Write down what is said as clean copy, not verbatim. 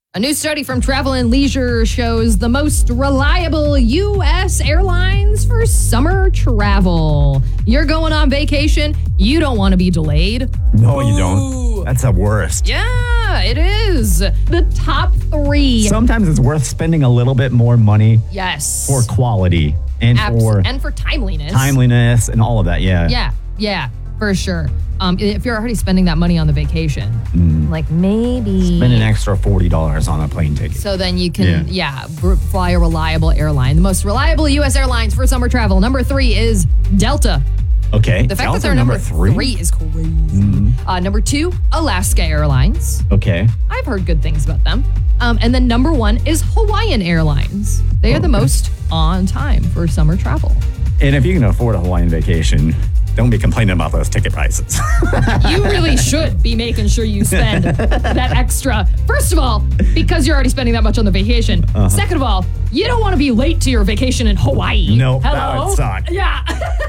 A new study from Travel and Leisure shows the most reliable U.S. airlines for summer travel. You're going on vacation. You don't want to be delayed. No, you don't. That's the worst. Yeah, it is. The top 3. Sometimes it's worth spending a little bit more money Yes. for quality and for timeliness. Timeliness and all of that, yeah. Yeah, for sure. If you're already spending that money on the vacation, like maybe Spend an extra $40 on a plane ticket. so then you can, fly a reliable airline. The most reliable U.S. airlines for summer travel. Number 3 is Delta. Okay. The fact Delta that they're number 3 is crazy. Number 2, Alaska Airlines. Okay. I've heard good things about them. And then number 1 is Hawaiian Airlines. They are the most on time for summer travel. And if you can afford a Hawaiian vacation, don't be complaining about those ticket prices. You really should be making sure you spend that extra. First of all, because you're already spending that much on the vacation. Second of all, you don't want to be late to your vacation in Hawaii. Nope, Hello? that would suck. Yeah.